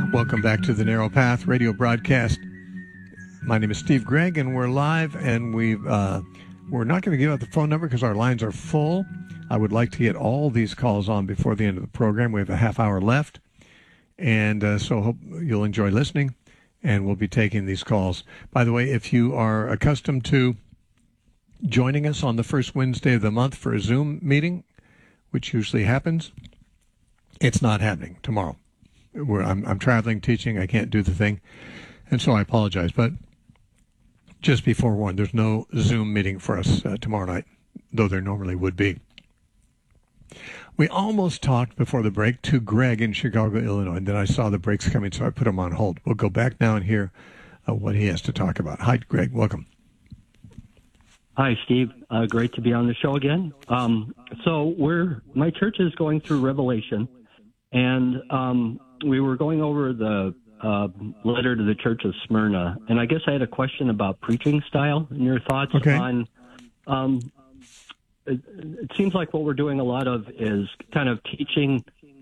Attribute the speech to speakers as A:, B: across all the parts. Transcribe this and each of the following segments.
A: Welcome back to the Narrow Path radio broadcast. My name is Steve Gregg, and we're live, and we're not going to give out the phone number because our lines are full. I would like to get all these calls on before the end of the program. We have a half hour left, and so hope you'll enjoy listening, and we'll be taking these calls. By the way, if you are accustomed to joining us on the first Wednesday of the month for a Zoom meeting, which usually happens, it's not happening tomorrow. I'm traveling, teaching. I can't do the thing, and so I apologize. But just be forewarned, there's no Zoom meeting for us tomorrow night, though there normally would be. We almost talked before the break to Greg in Chicago, Illinois, and then I saw the breaks coming, so I put him on hold. We'll go back now and hear what he has to talk about. Hi, Greg. Welcome.
B: Hi, Steve. Great to be on the show again. My church is going through Revelation, and we were going over the letter to the Church of Smyrna, and I guess I had a question about preaching style and your thoughts on. It seems like what we're doing a lot of is kind of teaching,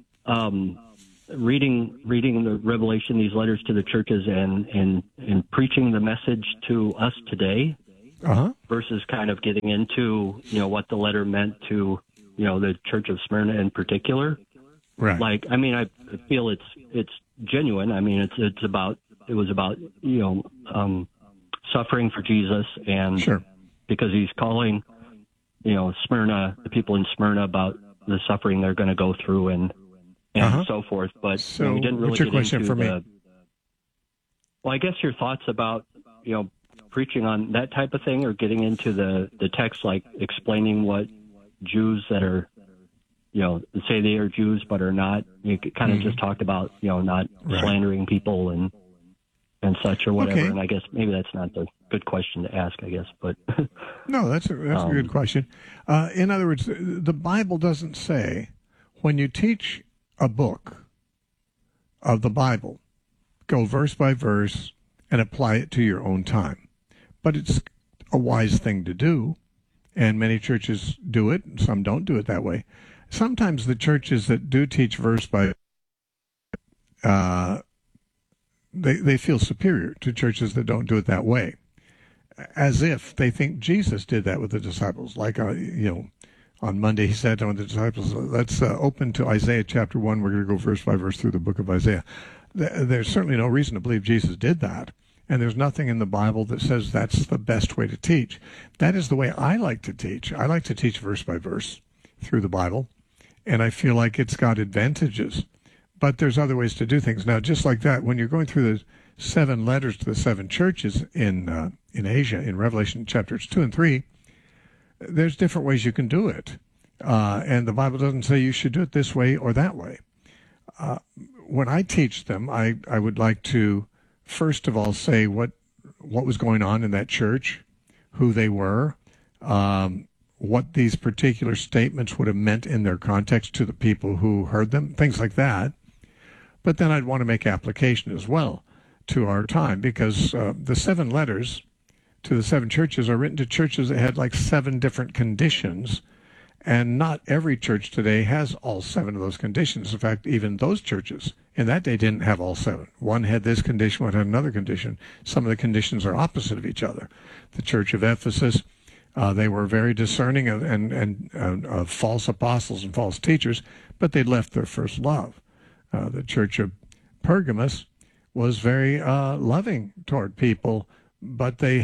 B: reading the Revelation, these letters to the churches, and preaching the message to us today, versus kind of getting into what the letter meant to the Church of Smyrna in particular.
A: Right.
B: Like, I mean, I feel it's genuine. I mean, it was about suffering for Jesus, and
A: sure,
B: because he's calling Smyrna, the people in Smyrna, about the suffering they're going to go through and so forth. But
A: so
B: we didn't really
A: what's your
B: get
A: question
B: into
A: for me?
B: Well, I guess your thoughts about preaching on that type of thing, or getting into the text, like explaining what Jews that are say they are Jews but are not. You kind of just talked about not slandering people and such or whatever.
A: Okay.
B: And I guess maybe that's not the good question to ask, I guess. But
A: no, that's a good question. In other words, the Bible doesn't say when you teach a book of the Bible, go verse by verse and apply it to your own time. But it's a wise thing to do, and many churches do it, and some don't do it that way. Sometimes the churches that do teach verse by they feel superior to churches that don't do it that way, as if they think Jesus did that with the disciples. Like, on Monday he said to the disciples, let's open to Isaiah chapter 1. We're going to go verse by verse through the book of Isaiah. There's certainly no reason to believe Jesus did that. And there's nothing in the Bible that says that's the best way to teach. That is the way I like to teach. I like to teach verse by verse through the Bible, and I feel like it's got advantages. But there's other ways to do things. Now, just like that, when you're going through the 7 letters to the 7 churches in Asia, in Revelation chapters 2 and 3, there's different ways you can do it. And the Bible doesn't say you should do it this way or that way. When I teach them, I would like to, first of all, say what was going on in that church, who they were, what these particular statements would have meant in their context to the people who heard them, things like that. But then I'd want to make application as well to our time, because the 7 letters to the 7 churches are written to churches that had like 7 different conditions, and not every church today has all 7 of those conditions. In fact, even those churches in that day didn't have all 7. One had this condition, one had another condition. Some of the conditions are opposite of each other. The church of Ephesus, they were very discerning of false apostles and false teachers, but they left their first love. The church of Pergamos was very loving toward people, but they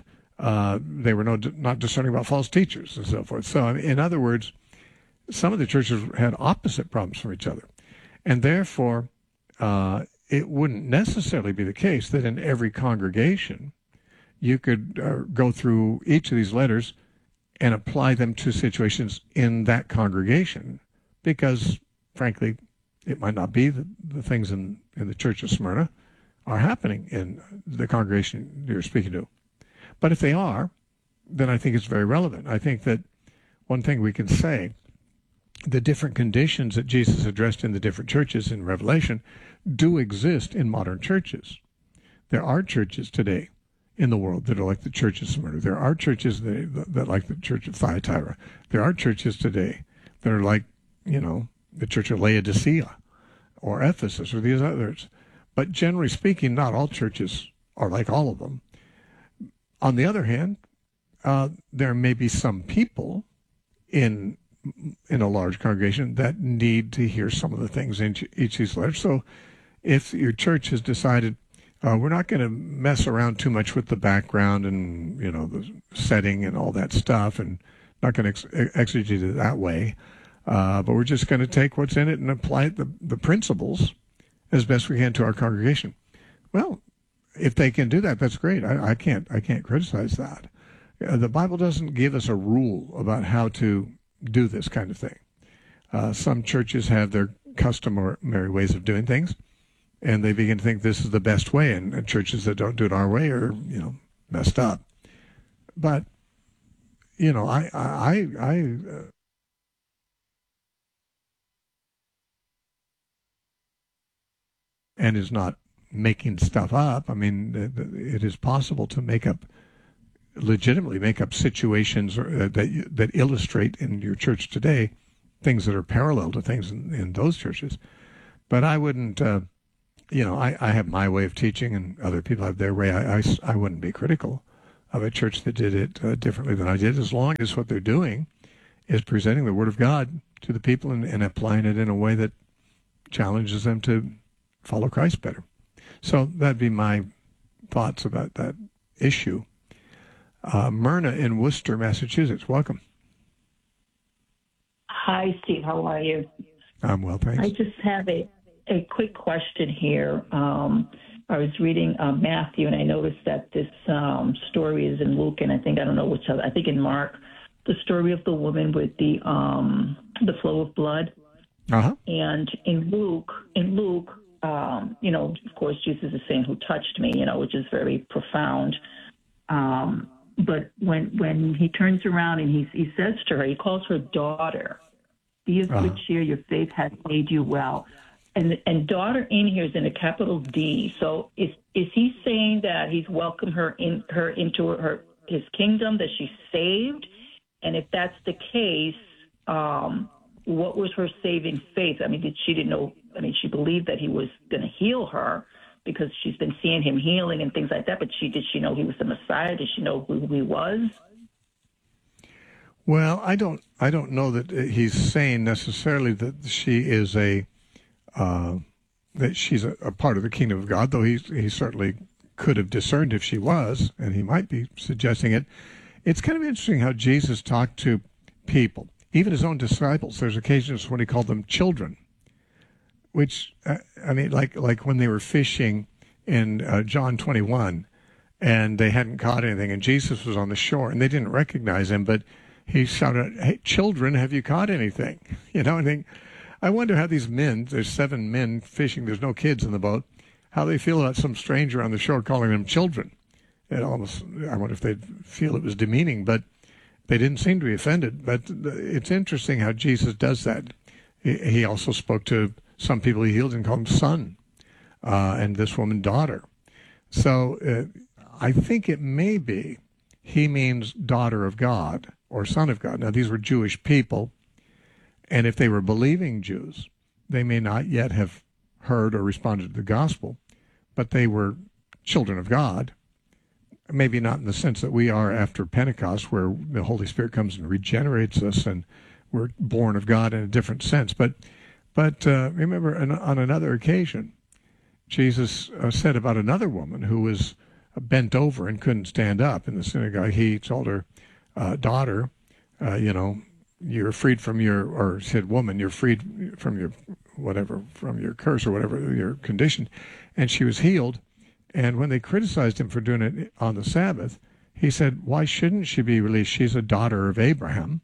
A: were not discerning about false teachers and so forth. So, in other words, some of the churches had opposite problems from each other, and therefore it wouldn't necessarily be the case that in every congregation you could go through each of these letters and apply them to situations in that congregation, because, frankly, it might not be the things in the Church of Smyrna are happening in the congregation you're speaking to. But if they are, then I think it's very relevant. I think that one thing we can say, the different conditions that Jesus addressed in the different churches in Revelation do exist in modern churches. There are churches today in the world that are like the Church of Smyrna. There are churches that like the Church of Thyatira. There are churches today that are like, the Church of Laodicea or Ephesus or these others. But generally speaking, not all churches are like all of them. On the other hand, there may be some people in a large congregation that need to hear some of the things in each of these letters. So if your church has decided we're not going to mess around too much with the background and, the setting and all that stuff, and not going to exegete it that way, but we're just going to take what's in it and apply the principles as best we can to our congregation. Well, if they can do that, that's great. I can't criticize that. The Bible doesn't give us a rule about how to do this kind of thing. Some churches have their customary ways of doing things, and they begin to think this is the best way, and churches that don't do it our way are, messed up. But, and is not making stuff up. I mean, it is possible to legitimately make up situations that illustrate in your church today things that are parallel to things in those churches. But I wouldn't, I have my way of teaching and other people have their way. I wouldn't be critical of a church that did it differently than I did, as long as what they're doing is presenting the Word of God to the people and applying it in a way that challenges them to follow Christ better. So that'd be my thoughts about that issue. Myrna in Worcester, Massachusetts. Welcome.
C: Hi, Steve. How are you?
A: I'm well, thanks.
C: I just have a quick question here. I was reading Matthew, and I noticed that this story is in Luke, and I don't know which other. I think in Mark, the story of the woman with the flow of blood.
A: Uh-huh.
C: And in Luke, of course, Jesus is saying, "Who touched me?" Which is very profound. But when he turns around and he says to her, he calls her daughter, "Be of good cheer, your faith has made you well." And daughter in here is in a capital D. So is he saying that he's welcomed her into his kingdom, that she's saved? And if that's the case, what was her saving faith? I mean, she believed that he was going to heal her because she's been seeing him healing and things like that. But did she know he was the Messiah? Did she know who he was?
A: Well, I don't know that he's saying necessarily that she is that she's a part of the kingdom of God, though he certainly could have discerned if she was, and he might be suggesting it. It's kind of interesting how Jesus talked to people, even his own disciples. There's occasions when he called them children, which, like when they were fishing in John 21, and they hadn't caught anything, and Jesus was on the shore, and they didn't recognize him, but he shouted, "Hey, children, have you caught anything?" I wonder how these men, there's 7 men fishing, there's no kids in the boat, how they feel about some stranger on the shore calling them children. I wonder if they'd feel it was demeaning, but they didn't seem to be offended. But it's interesting how Jesus does that. He also spoke to some people he healed and called them son, and this woman daughter. So I think it may be he means daughter of God or son of God. Now, these were Jewish people, and if they were believing Jews, they may not yet have heard or responded to the gospel, but they were children of God. Maybe not in the sense that we are after Pentecost, where the Holy Spirit comes and regenerates us and we're born of God in a different sense. But remember, on another occasion, Jesus said about another woman who was bent over and couldn't stand up in the synagogue. He told her, daughter, you're freed from or said, woman, you're freed from your curse or whatever, your condition. And she was healed. And when they criticized him for doing it on the Sabbath, he said, why shouldn't she be released? She's a daughter of Abraham.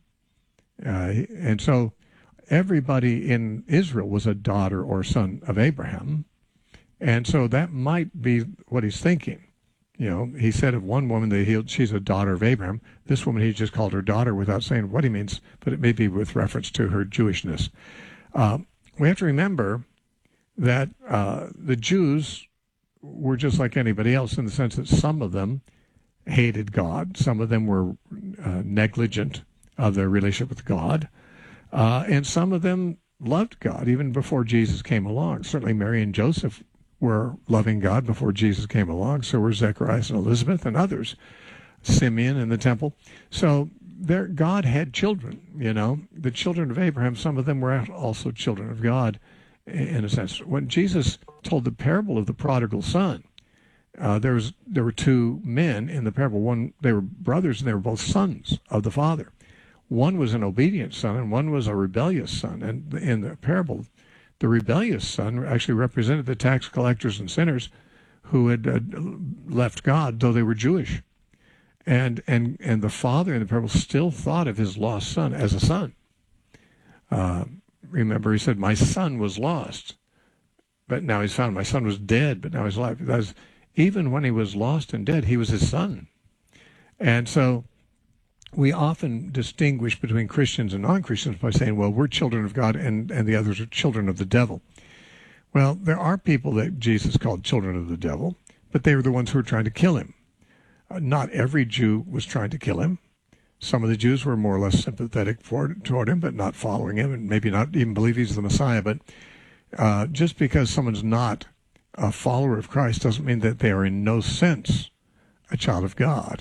A: And so everybody in Israel was a daughter or son of Abraham. And so that might be what he's thinking. He said of one woman that he healed, she's a daughter of Abraham. This woman, he just called her daughter without saying what he means, but it may be with reference to her Jewishness. We have to remember that the Jews were just like anybody else in the sense that some of them hated God. Some of them were negligent of their relationship with God. And some of them loved God even before Jesus came along. Certainly Mary and Joseph were loving God before Jesus came along. So were Zacharias and Elizabeth and others, Simeon in the temple. So God had children, the children of Abraham. Some of them were also children of God in a sense. When Jesus told the parable of the prodigal son, there were two men in the parable. One, they were brothers, and they were both sons of the father. One was an obedient son, and one was a rebellious son. And in the parable, the rebellious son actually represented the tax collectors and sinners who had left God, though they were Jewish. And the father in the parable still thought of his lost son as a son. Remember, he said, "My son was lost, but now he's found. My son was dead, but now he's alive." That was, even when he was lost and dead, he was his son. And so we often distinguish between Christians and non-Christians by saying, well, we're children of God and the others are children of the devil. Well, there are people that Jesus called children of the devil, but they were the ones who were trying to kill him. Not every Jew was trying to kill him. Some of the Jews were more or less sympathetic toward him, but not following him, and maybe not even believe he's the Messiah. But just because someone's not a follower of Christ doesn't mean that they are in no sense a child of God.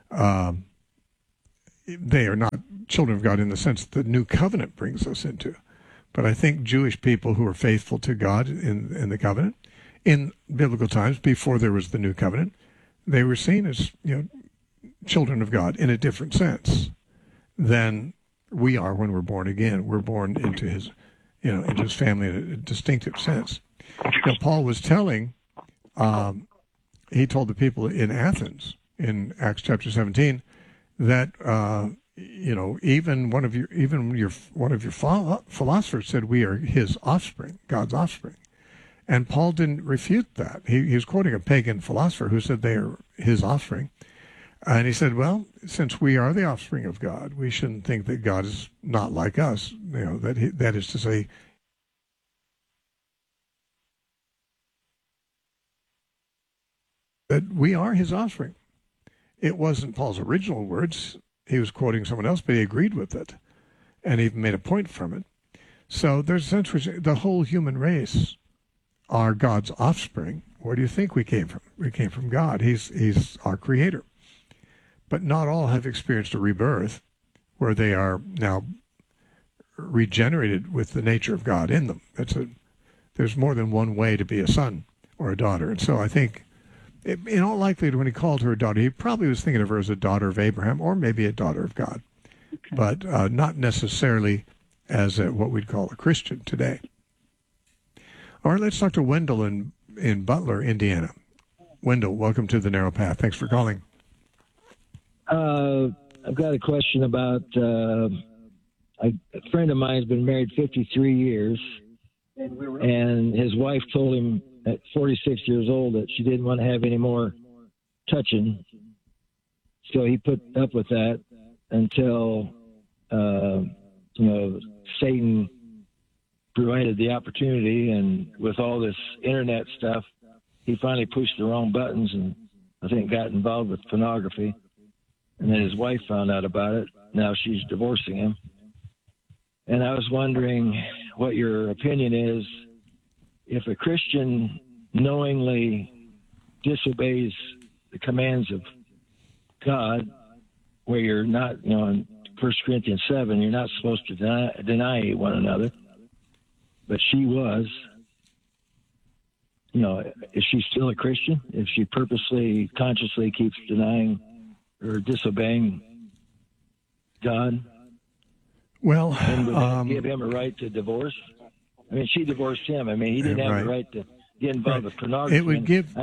A: They are not children of God in the sense that the new covenant brings us into. But I think Jewish people who are faithful to God in the covenant, in biblical times, before there was the new covenant, they were seen as children of God in a different sense than we are when we're born again. We're born into his family in a distinctive sense. Paul was telling, he told the people in Athens in Acts chapter 17 that even one of your philosophers said we are his offspring, God's offspring. And Paul didn't refute that. He was quoting a pagan philosopher who said they are his offspring. And he said, well, since we are the offspring of God, we shouldn't think that God is not like us. That is to say, that we are his offspring. It wasn't Paul's original words. He was quoting someone else, but he agreed with it and even made a point from it. So there's a sense which the whole human race are God's offspring. Where do you think we came from? We came from God. He's our creator. But not all have experienced a rebirth where they are now regenerated with the nature of God in them. There's more than one way to be a son or a daughter. And so I think, in all likelihood, when he called her a daughter, he probably was thinking of her as a daughter of Abraham or maybe a daughter of God, but not necessarily as what we'd call a Christian today. All right, let's talk to Wendell in Butler, Indiana. Wendell, welcome to The Narrow Path. Thanks for calling.
D: I've got a question about a friend of mine has been married 53 years, and his wife told him at 46 years old that she didn't want to have any more touching. So he put up with that until, Satan provided the opportunity, and with all this internet stuff, he finally pushed the wrong buttons and I think got involved with pornography. And then his wife found out about it. Now she's divorcing him. And I was wondering what your opinion is if a Christian knowingly disobeys the commands of God, where you're not, in 1 Corinthians 7, you're not supposed to deny one another, but she was, is she still a Christian if she purposely, consciously keeps denying or disobeying God?
A: Well,
D: and would that give him a right to divorce? I mean, she divorced him. I mean, he didn't have the right to get involved with pornography.
A: It would give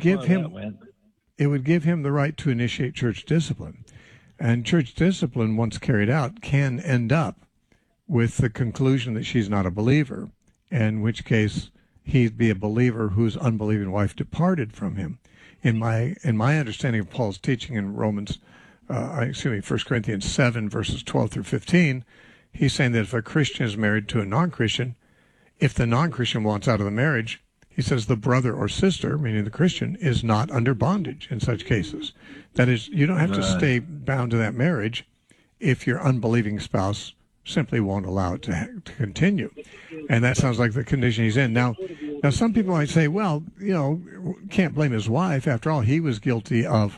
A: him the right to initiate church discipline. And church discipline, once carried out, can end up with the conclusion that she's not a believer, in which case he'd be a believer whose unbelieving wife departed from him. In my understanding of Paul's teaching in 1 Corinthians 7, verses 12 through 15, he's saying that if a Christian is married to a non-Christian, if the non-Christian wants out of the marriage, he says the brother or sister, meaning the Christian, is not under bondage in such cases. That is, you don't have to stay bound to that marriage if your unbelieving spouse simply won't allow it to continue. And that sounds like the condition he's in. Now, some people might say, well, can't blame his wife. After all, he was guilty of,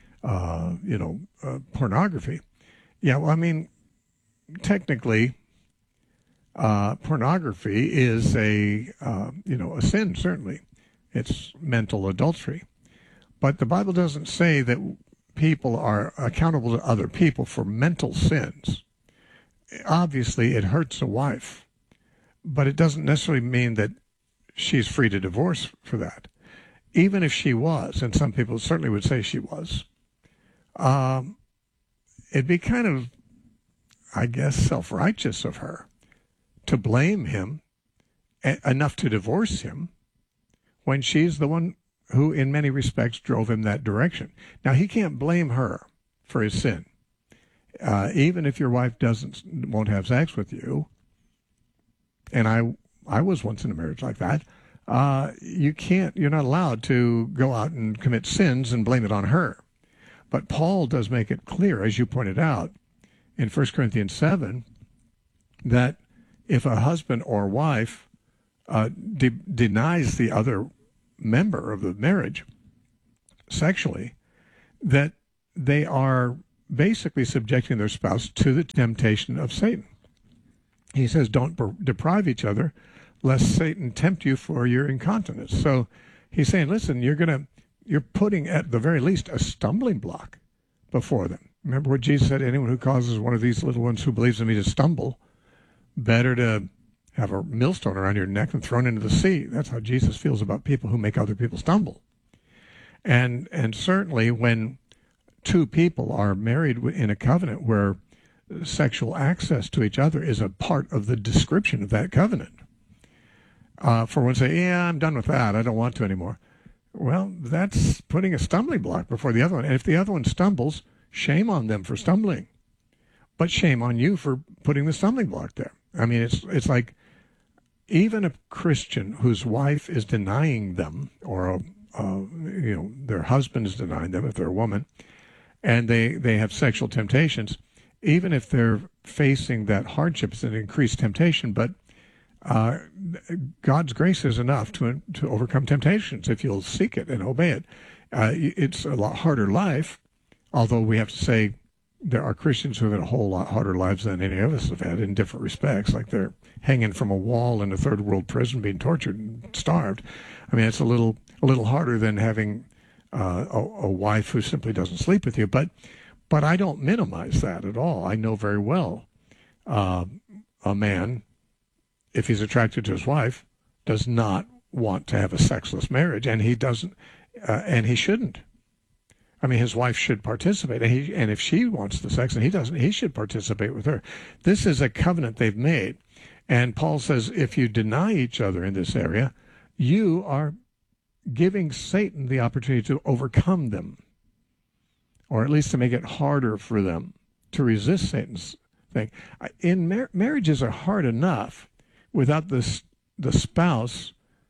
A: pornography. Yeah, well, I mean, technically, pornography is a sin, certainly. It's mental adultery. But the Bible doesn't say that people are accountable to other people for mental sins. Obviously, it hurts a wife, but it doesn't necessarily mean that she's free to divorce for that. Even if she was, and some people certainly would say she was, it'd be kind of, I guess, self-righteous of her to blame him enough to divorce him when she's the one who, in many respects, drove him that direction. Now, he can't blame her for his sin. Even if your wife won't have sex with you, and I was once in a marriage like that, you're not allowed to go out and commit sins and blame it on her. But Paul does make it clear, as you pointed out, in 1 Corinthians 7, that if a husband or wife denies the other member of the marriage sexually, that they are basically subjecting their spouse to the temptation of Satan. He says, don't deprive each other, lest Satan tempt you for your incontinence. So he's saying, listen, you're putting at the very least a stumbling block before them. Remember what Jesus said, anyone who causes one of these little ones who believes in me to stumble, better to have a millstone around your neck and thrown into the sea. That's how Jesus feels about people who make other people stumble. And certainly when two people are married in a covenant where sexual access to each other is a part of the description of that covenant. For one to say, yeah, I'm done with that, I don't want to anymore. Well, that's putting a stumbling block before the other one. And if the other one stumbles, shame on them for stumbling. But shame on you for putting the stumbling block there. I mean, it's like even a Christian whose wife is denying them, or their husband is denying them if they're a woman, and they have sexual temptations, even if they're facing that hardship, it's an increased temptation, but God's grace is enough to overcome temptations if you'll seek it and obey it. It's a lot harder life, although we have to say there are Christians who have had a whole lot harder lives than any of us have had in different respects, like they're hanging from a wall in a third world prison being tortured and starved. I mean, it's a little harder than having a wife who simply doesn't sleep with you. But I don't minimize that at all. I know very well a man, if he's attracted to his wife, does not want to have a sexless marriage, and he doesn't, and he shouldn't. I mean, his wife should participate, and if she wants the sex and he doesn't, he should participate with her. This is a covenant they've made, and Paul says if you deny each other in this area, you are giving Satan the opportunity to overcome them, or at least to make it harder for them to resist Satan's thing. Marriages are hard enough without the spouse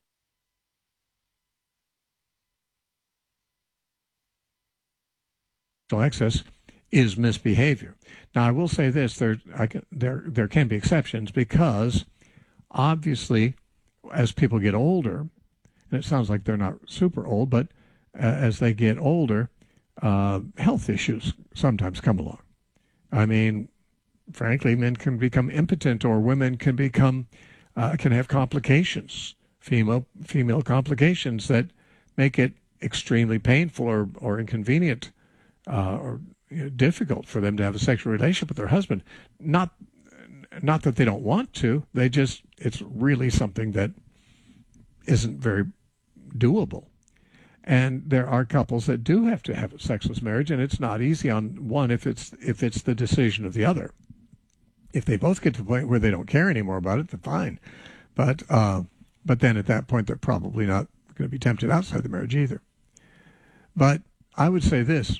A: access is misbehavior. Now, I will say this: there can be exceptions, because obviously, as people get older, and it sounds like they're not super old, but as they get older, health issues sometimes come along. I mean, frankly, men can become impotent, or women can have complications, female complications that make it extremely painful or inconvenient or difficult for them to have a sexual relationship with their husband. Not that they don't want to, it's really something that isn't very doable. And there are couples that do have to have a sexless marriage, and it's not easy on one if it's the decision of the other. If they both get to the point where they don't care anymore about it, then fine. But then at that point, they're probably not going to be tempted outside the marriage either. But I would say this: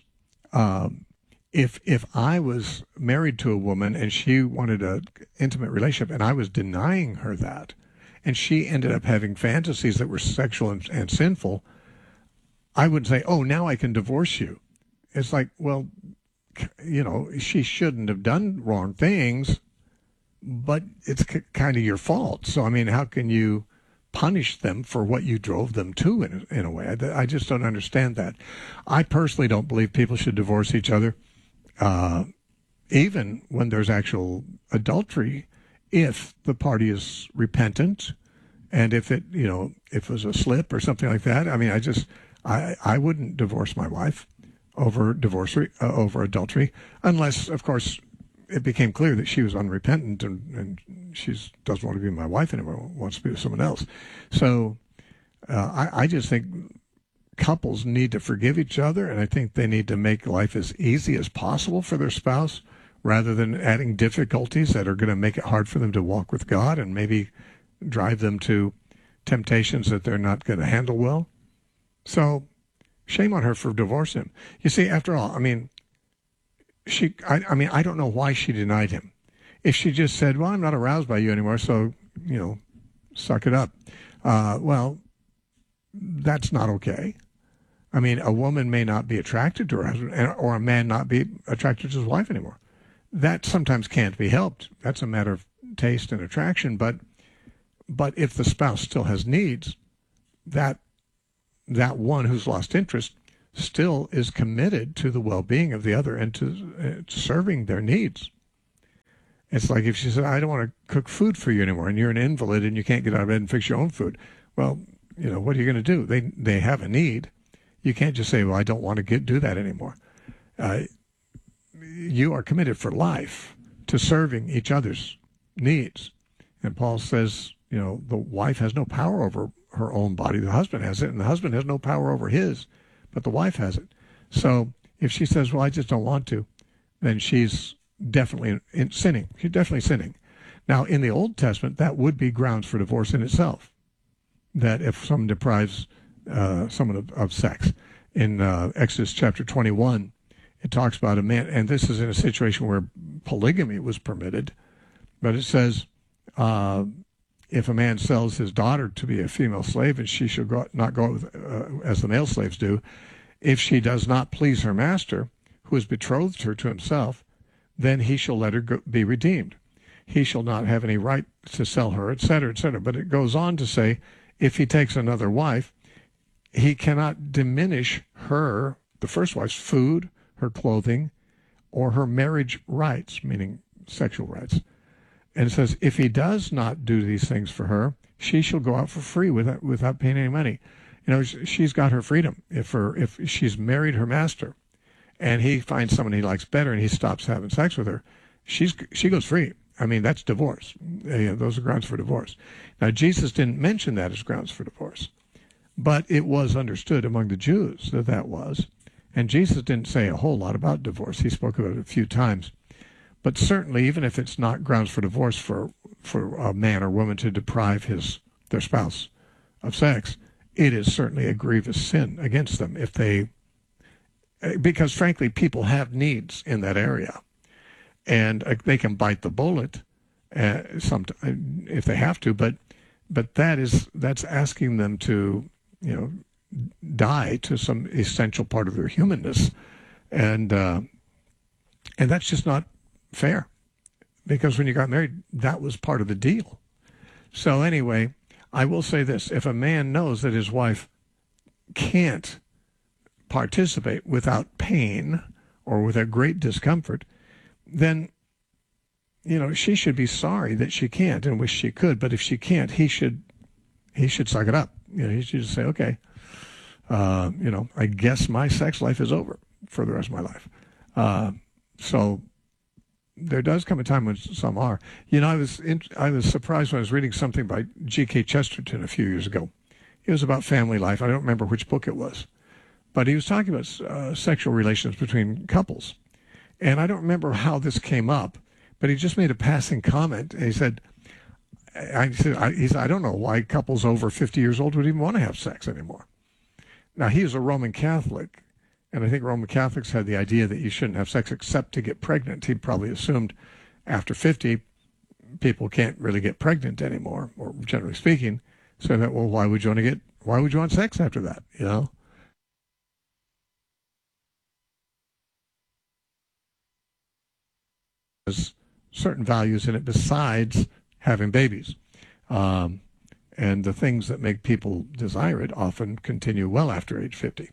A: if I was married to a woman and she wanted an intimate relationship, and I was denying her that, and she ended up having fantasies that were sexual and sinful, I wouldn't say, oh, now I can divorce you. It's like, well, she shouldn't have done wrong things, but it's kind of your fault. So, I mean, how can you punish them for what you drove them to in a way? I just don't understand that. I personally don't believe people should divorce each other, even when there's actual adultery, if the party is repentant and if it, if it was a slip or something like that. I mean, I wouldn't divorce my wife over over adultery, unless, of course, it became clear that she was unrepentant and she doesn't want to be my wife anymore, wants to be with someone else. So I just think couples need to forgive each other, and I think they need to make life as easy as possible for their spouse rather than adding difficulties that are going to make it hard for them to walk with God and maybe drive them to temptations that they're not going to handle well. So shame on her for divorcing him. You see, after all, I mean, I don't know why she denied him. If she just said, well, I'm not aroused by you anymore, so, suck it up. Well, that's not okay. I mean, a woman may not be attracted to her husband, or a man not be attracted to his wife anymore. That sometimes can't be helped. That's a matter of taste and attraction. But if the spouse still has needs, that one who's lost interest still is committed to the well-being of the other and to serving their needs. It's like if she said, I don't want to cook food for you anymore, and you're an invalid and you can't get out of bed and fix your own food. Well, what are you going to do? They have a need. You can't just say, well, I don't want to do that anymore. You are committed for life to serving each other's needs. And Paul says, the wife has no power over her own body. The husband has it, and the husband has no power over his, but the wife has it. So if she says, well, I just don't want to, then she's definitely sinning. She's definitely sinning. Now, in the Old Testament, that would be grounds for divorce in itself, that if someone deprives someone of sex. In Exodus chapter 21, it talks about a man, and this is in a situation where polygamy was permitted, but it says, if a man sells his daughter to be a female slave, and she should not go with, as the male slaves do, if she does not please her master, who has betrothed her to himself, then he shall let her be redeemed. He shall not have any right to sell her, etc., etc. But it goes on to say, if he takes another wife, he cannot diminish her, the first wife's food, her clothing, or her marriage rights, meaning sexual rights. And it says, if he does not do these things for her, she shall go out for free without paying any money. She's got her freedom. If she's married her master, and he finds someone he likes better, and he stops having sex with her, she goes free. I mean, that's divorce. Those are grounds for divorce. Now, Jesus didn't mention that as grounds for divorce, but it was understood among the Jews that was. And Jesus didn't say a whole lot about divorce. He spoke about it a few times. But certainly, even if it's not grounds for divorce for a man or woman to deprive their spouse of sex, it is certainly a grievous sin against them because frankly, people have needs in that area, and they can bite the bullet if they have to. But that's asking them to die to some essential part of their humanness, and that's just not fair, because when you got married, that was part of the deal. So anyway, I will say this: if a man knows that his wife can't participate without pain or without great discomfort, then she should be sorry that she can't and wish she could. But if she can't, he should suck it up. He should just say, okay, I guess my sex life is over for the rest of my life. So there does come a time when some are. I was surprised when I was reading something by G.K. Chesterton a few years ago. It was about family life. I don't remember which book it was, but he was talking about sexual relations between couples. And I don't remember how this came up, but he just made a passing comment. And he said, I don't know why couples over 50 years old would even want to have sex anymore. Now, he was a Roman Catholic, and I think Roman Catholics had the idea that you shouldn't have sex except to get pregnant. He probably assumed after 50, people can't really get pregnant anymore, or generally speaking. So that, well, why would you want sex after that? certain values in it besides having babies. And the things that make people desire it often continue well after age 50.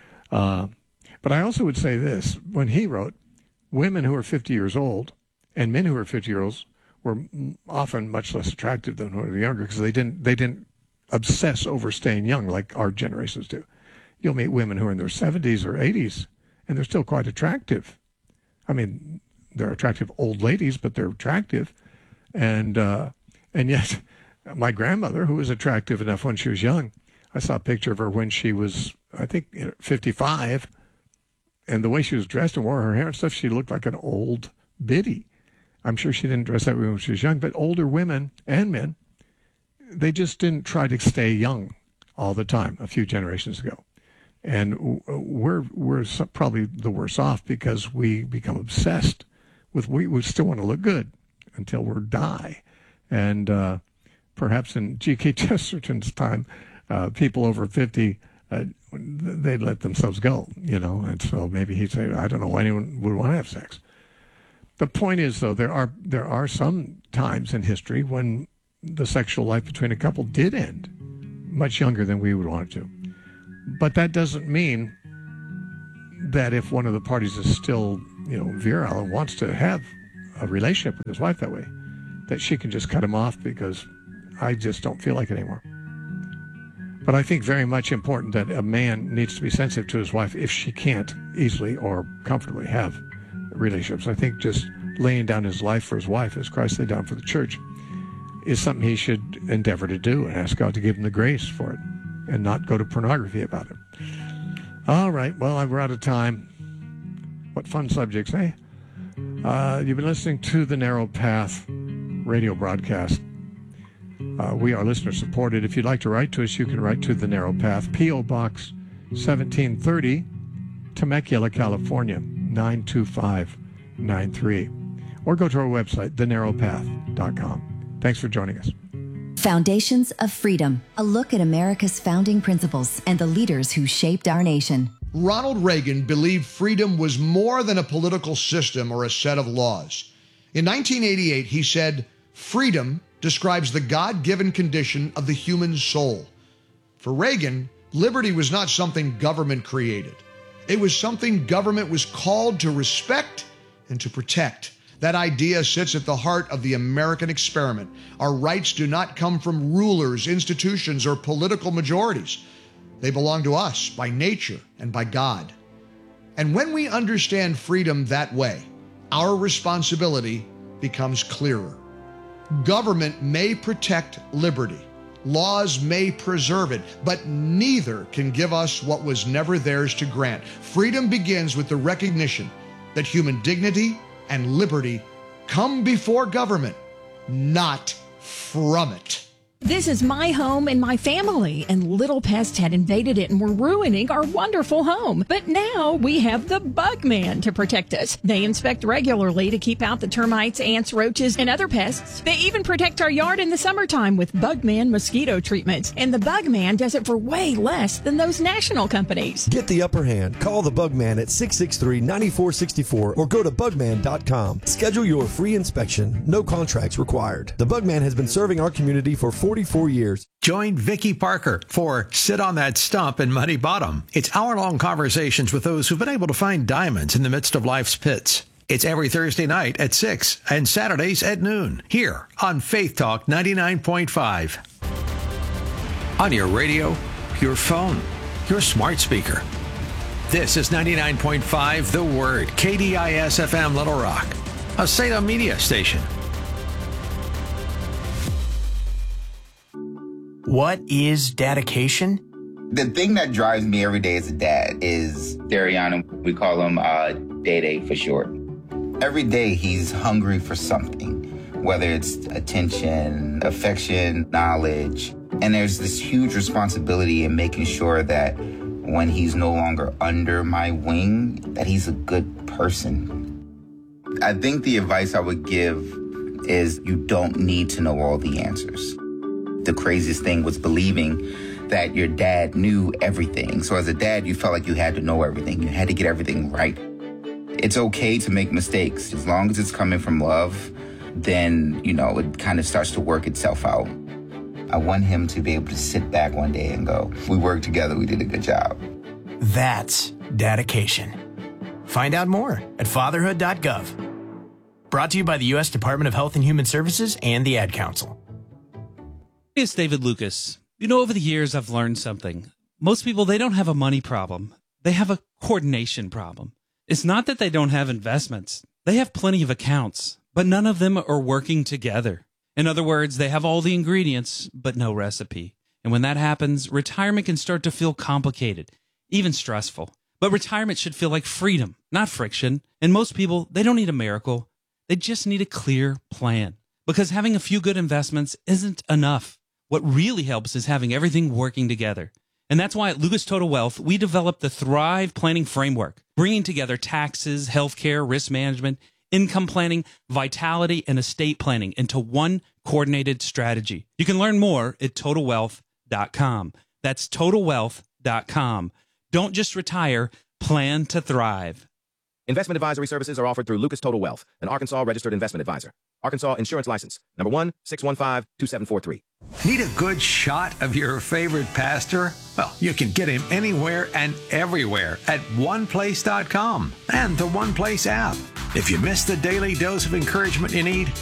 A: But I also would say this. When he wrote, women who are 50 years old and men who are 50 years old were often much less attractive than when they were younger because they didn't obsess over staying young like our generations do. You'll meet women who are in their 70s or 80s, and they're still quite attractive. I mean, they're attractive old ladies, but they're attractive. And yet, my grandmother, who was attractive enough when she was young, I saw a picture of her when she was, I think, 55, and the way she was dressed and wore her hair and stuff, she looked like an old biddy. I'm sure she didn't dress that way when she was young, but older women and men, they just didn't try to stay young all the time a few generations ago. And we're probably the worse off because we become obsessed with, we still want to look good until we die. And perhaps in G.K. Chesterton's time, people over 50, they'd let themselves go, and so maybe he'd say, I don't know why anyone would want to have sex. The point is, though, there are some times in history when the sexual life between a couple did end much younger than we would want it to. But that doesn't mean that if one of the parties is still, virile and wants to have a relationship with his wife that way, that she can just cut him off because I just don't feel like it anymore. But I think very much important that a man needs to be sensitive to his wife if she can't easily or comfortably have relationships. I think just laying down his life for his wife as Christ laid down for the church is something he should endeavor to do and ask God to give him the grace for it and not go to pornography about it. All right, well, we're out of time. What fun subjects, eh? You've been listening to the Narrow Path radio broadcast. We are listener-supported. If you'd like to write to us, you can write to The Narrow Path, P.O. Box 1730, Temecula, California, 92593. Or go to our website, thenarrowpath.com. Thanks for joining us.
E: Foundations of Freedom, a look at America's founding principles and the leaders who shaped our nation.
F: Ronald Reagan believed freedom was more than a political system or a set of laws. In 1988, he said, freedom describes the God-given condition of the human soul. For Reagan, liberty was not something government created. It was something government was called to respect and to protect. That idea sits at the heart of the American experiment. Our rights do not come from rulers, institutions, or political majorities. They belong to us by nature and by God. And when we understand freedom that way, our responsibility becomes clearer. Government may protect liberty. Laws may preserve it, but neither can give us what was never theirs to grant. Freedom begins with the recognition that human dignity and liberty come before government, not from it.
G: This is my home and my family, and little pests had invaded it and were ruining our wonderful home. But now we have the Bugman to protect us. They inspect regularly to keep out the termites, ants, roaches, and other pests. They even protect our yard in the summertime with Bugman mosquito treatments. And the Bugman does it for way less than those national companies.
H: Get the upper hand. Call the Bugman at 663-9464 or go to bugman.com. Schedule your free inspection. No contracts required. The Bugman has been serving our community for 44 years.
I: Join Vicki Parker for Sit on That Stump in Muddy Bottom. It's hour-long conversations with those who've been able to find diamonds in the midst of life's pits. It's every Thursday night at 6 and Saturdays at noon here on Faith Talk 99.5. On your radio, your phone, your smart speaker. This is 99.5 The Word, KDIS-FM Little Rock, a Salem media station.
J: What is dedication?
K: The thing that drives me every day as a dad is Dariana. We call him Day-Day for short. Every day he's hungry for something, whether it's attention, affection, knowledge. And there's this huge responsibility in making sure that when he's no longer under my wing, that he's a good person. I think the advice I would give is you don't need to know all the answers. The craziest thing was believing that your dad knew everything. So as a dad, you felt like you had to know everything. You had to get everything right. It's okay to make mistakes as long as it's coming from love. then, it kind of starts to work itself out. I want him to be able to sit back one day and go, we worked together, we did a good job.
J: That's dedication. Find out more at fatherhood.gov. Brought to you by the U.S. Department of Health and Human Services and the Ad Council.
L: It's David Lucas. Over the years, I've learned something. Most people, they don't have a money problem. They have a coordination problem. It's not that they don't have investments. They have plenty of accounts, but none of them are working together. In other words, they have all the ingredients, but no recipe. And when that happens, retirement can start to feel complicated, even stressful. But retirement should feel like freedom, not friction. And most people, they don't need a miracle. They just need a clear plan. Because having a few good investments isn't enough. What really helps is having everything working together. And that's why at Lucas Total Wealth, we developed the Thrive Planning Framework, bringing together taxes, healthcare, risk management, income planning, vitality, and estate planning into one coordinated strategy. You can learn more at TotalWealth.com. That's TotalWealth.com. Don't just retire, plan to thrive.
M: Investment advisory services are offered through Lucas Total Wealth, an Arkansas registered investment advisor. Arkansas Insurance License, number 1-615-2743.
I: Need a good shot of your favorite pastor? Well, you can get him anywhere and everywhere at OnePlace.com and the OnePlace app. If you miss the daily dose of encouragement you need,